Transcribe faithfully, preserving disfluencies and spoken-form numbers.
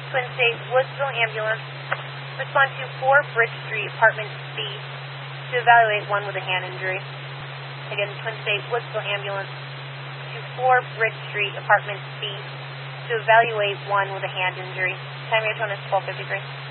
Twin State Woodsville Ambulance. Respond to four Bridge Street, Apartment B, to evaluate one with a hand injury. Again, Twin State Woodsville Ambulance to four Bridge Street, Apartment B, to evaluate one with a hand injury. Time of your tone is twelve fifty-three.